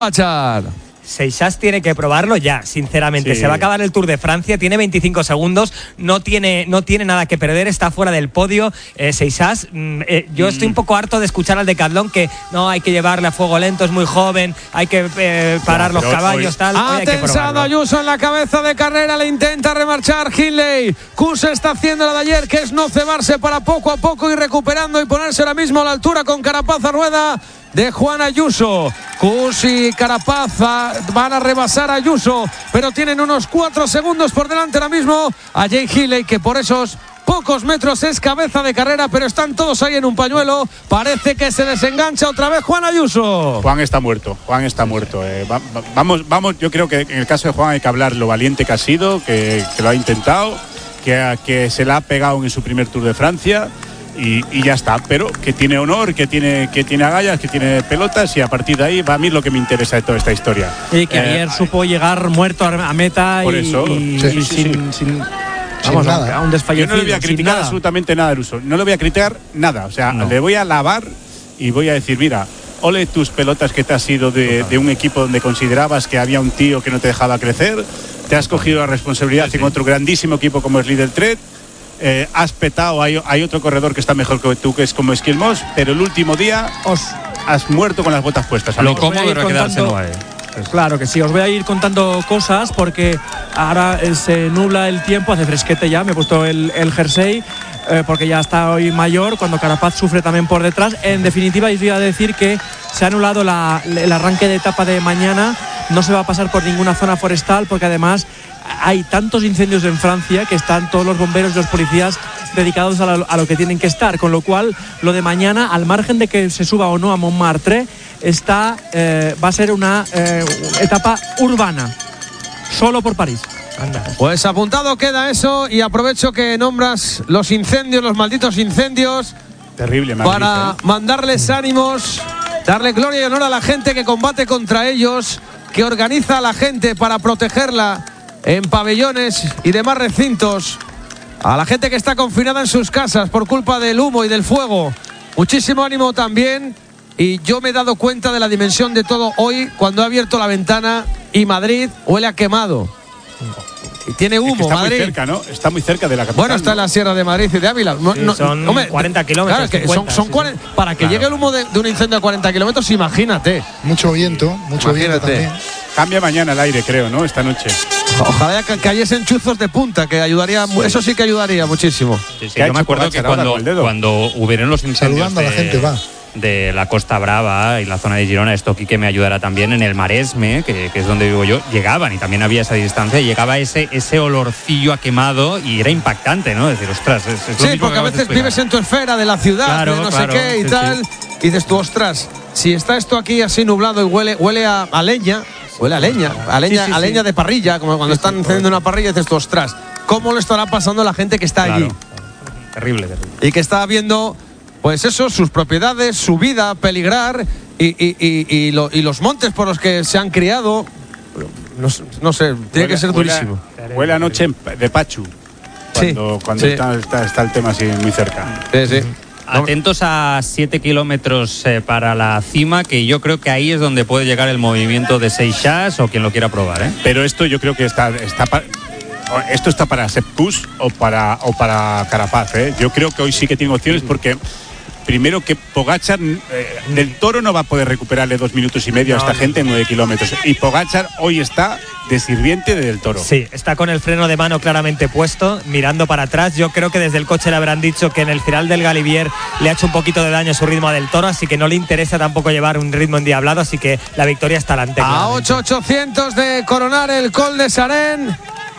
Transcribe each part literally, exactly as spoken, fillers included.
Pogačar. Seixas tiene que probarlo ya, sinceramente. Sí. Se va a acabar el Tour de Francia, tiene veinticinco segundos, no tiene, no tiene nada que perder, está fuera del podio. Eh, Seixas, mm, eh, yo mm. estoy un poco harto de escuchar al Decathlon que no hay que llevarle a fuego lento, es muy joven, hay que eh, parar ya, los caballos, hoy, tal. Ha tensado Ayuso en la cabeza de carrera, le intenta remarchar Hindley. Kuss está haciendo la de ayer, que es no cebarse para poco a poco ir recuperando y ponerse ahora mismo a la altura con Carapaz a rueda de Juan Ayuso. Kuss y Carapaz van a rebasar a Ayuso, pero tienen unos cuatro segundos por delante ahora mismo a Jay Hindley, que por esos pocos metros es cabeza de carrera, pero están todos ahí en un pañuelo. Parece que se desengancha otra vez Juan Ayuso. Juan está muerto, Juan está muerto. Eh, va, va, vamos, vamos, yo creo que en el caso de Juan hay que hablar lo valiente que ha sido, que, que lo ha intentado, que, que se la ha pegado en su primer Tour de Francia. Y, y ya está, pero que tiene honor, que tiene, que tiene agallas, que tiene pelotas, y a partir de ahí va a mí lo que me interesa de toda esta historia. Y que eh, ayer supo llegar muerto a meta por y, eso, y, sí, y sí, sin, sí. sin, vamos, sin nada. A un desfallecido. Yo no le voy a criticar absolutamente nada a Ayuso, no le voy a criticar nada, o sea, no. le voy a alabar y voy a decir, mira, ole tus pelotas que te has ido de, de un equipo donde considerabas que había un tío que no te dejaba crecer, te has cogido la responsabilidad sí, sí. en otro grandísimo equipo como es Lidl Trek. Eh, has petado, hay, hay otro corredor que está mejor que tú, que es como Esquilmos, pero el último día os has muerto con las botas puestas. Lo cómodo era quedarse no hay. Claro que sí, os voy a ir contando cosas porque ahora eh, se nubla el tiempo, hace fresquete ya, me he puesto el, el jersey eh, porque ya está hoy mayor, cuando Carapaz sufre también por detrás. En definitiva, os voy a decir que se ha anulado la, el arranque de etapa de mañana, no se va a pasar por ninguna zona forestal porque además hay tantos incendios en Francia que están todos los bomberos y los policías dedicados a lo, a lo que tienen que estar, con lo cual lo de mañana, al margen de que se suba o no a Montmartre, está, eh, va a ser una eh, etapa urbana, solo por París. Anda. Pues apuntado queda eso, y aprovecho que nombras los incendios, los malditos incendios. Terrible, Madrid, para ¿eh? mandarles ánimos, darle gloria y honor a la gente que combate contra ellos, que organiza a la gente para protegerla en pabellones y demás recintos, a la gente que está confinada en sus casas por culpa del humo y del fuego. Muchísimo ánimo también, y yo me he dado cuenta de la dimensión de todo hoy cuando he abierto la ventana y Madrid huele a quemado. Y tiene humo, es que está Madrid. Muy cerca, ¿no? Está muy cerca de la capital. Bueno, está en la Sierra de Madrid y de Ávila. No, sí, no, son hombre, cuarenta kilómetros. Claro, es que cincuenta, son, son sí, cuarenta, sí. Para que claro. llegue el humo de, de un incendio a cuarenta kilómetros, imagínate. Mucho viento, mucho imagínate. viento también. Cambia mañana el aire, creo, ¿no? Esta noche. Ojalá que cayesen chuzos de punta, que ayudaría, sí. eso sí que ayudaría muchísimo. Sí, sí, yo me acuerdo que cuando, cuando hubieron los incendios Saludando de, a la gente, va. de la Costa Brava y la zona de Girona, esto aquí que me ayudará también, en el Maresme, que, que es donde vivo yo, llegaban, y también había esa distancia, y llegaba ese, ese olorcillo a quemado y era impactante, ¿no? Es decir, ostras, es, es lo sí, mismo porque que a veces vives en tu esfera de la ciudad, claro, de no claro, sé qué y sí, tal, sí. y dices tú, ostras, si está esto aquí así nublado y huele, huele a, a leña, huele a leña, a leña, sí, sí, a leña sí. de parrilla, como cuando sí, están sí, encendiendo una parrilla, dices tú, ostras, ¿cómo le estará pasando a la gente que está claro. allí? Terrible, terrible. Y que está viendo, pues eso, sus propiedades, su vida peligrar, y, y, y, y, lo, y los montes por los que se han criado. No, no sé, tiene huele, que ser durísimo. Huele, huele a noche de Pachu, cuando, sí, cuando sí. Está, está, está el tema así muy cerca. Sí, sí. Atentos a siete kilómetros eh, para la cima, que yo creo que ahí es donde puede llegar el movimiento de Seixas o quien lo quiera probar, ¿eh? Pero esto yo creo que está, está para, esto está para Sepp Kuss o para, o para Carapaz, ¿eh? Yo creo que hoy sí que tiene opciones, porque primero que Pogačar eh, del Toro no va a poder recuperarle dos minutos y medio no, a esta no, gente en nueve kilómetros, y Pogačar hoy está de sirviente del Toro. Sí, está con el freno de mano claramente puesto, mirando para atrás. Yo creo que desde el coche le habrán dicho que en el final del Galibier le ha hecho un poquito de daño a su ritmo del Toro, así que no le interesa tampoco llevar un ritmo endiablado, así que la victoria está delante. A ocho mil ochocientos de coronar el Col de Sarén,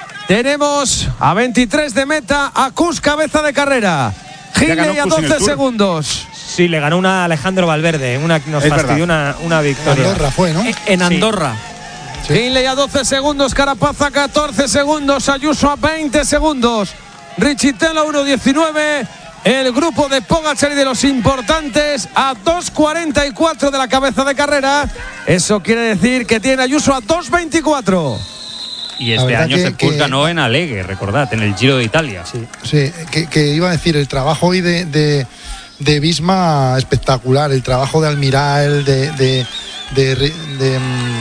tenemos a veintitrés de meta a Kuss, cabeza de carrera. Hindley a doce segundos. Sí, le ganó una a Alejandro Valverde, una nos es fastidió una, una victoria. En Andorra fue, ¿no? En Andorra. Sí. Hindley a doce segundos, Carapaz a catorce segundos, Ayuso a veinte segundos, Richie Telo uno diecinueve, el grupo de Pogačar y de los importantes a dos cuarenta y cuatro de la cabeza de carrera. Eso quiere decir que tiene Ayuso a dos veinticuatro. Y este año se que, ganó en Alleghe, recordad, en el Giro de Italia. Sí, sí que, que iba a decir, el trabajo hoy de, de, de Visma espectacular, el trabajo de Almiral, de, de, de, de, de